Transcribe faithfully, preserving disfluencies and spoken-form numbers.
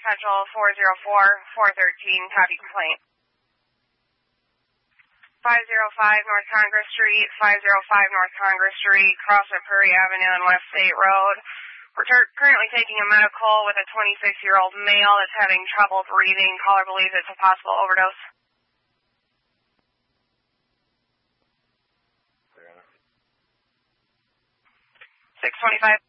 Central four zero four, four one three, copy complaint. five oh five North Congress Street, five oh five North Congress Street, cross of Prairie Avenue and West State Road. We're ter- currently taking a medical with a twenty-six-year-old male that's having trouble breathing. Caller believes it's a possible overdose. six twenty-five.